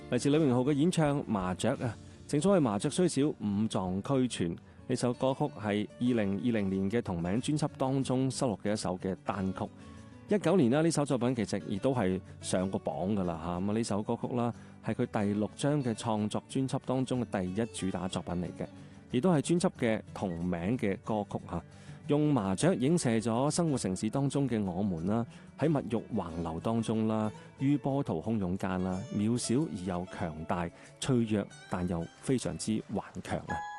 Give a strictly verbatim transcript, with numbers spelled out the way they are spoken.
嚟自呂榮浩嘅演唱《麻雀》啊，正所謂麻雀雖小，五臟俱全。呢首歌曲係二零二零年嘅同名專輯當中收錄嘅一首嘅單曲。一九年啦，呢首作品其實亦都係上過榜噶啦嚇。咁啊，呢首歌曲啦係佢第六張嘅創作專輯當中嘅第一主打作品嚟嘅，亦都係專輯嘅同名嘅歌曲嚇。用麻雀影射咗生活城市當中嘅我們啦，喺物慾橫流當中啦，於波濤洶湧間啦，渺小而又強大，脆弱但又非常之頑強啊！